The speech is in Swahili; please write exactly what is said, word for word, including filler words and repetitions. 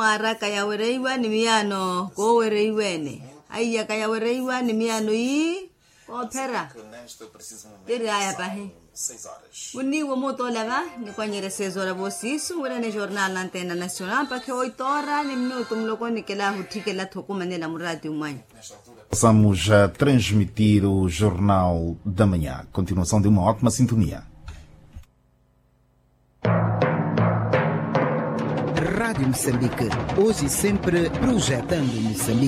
mara kaya wereiwa ni miano ko wereiwene. Aya kaya wereiwa ni miano i ko pera. Dere aya pahe. Uni wo moto leva ni kwanyere seis horas bosisu wala ni jornal na antena nacional pa que oito horas ni minuto mloko ni kela hutike la thoko manela muradi umai. Passamos a transmitir o Jornal da Manhã. Continuação de uma ótima sintonia. Rádio Moçambique, hoje e sempre projetando Moçambique.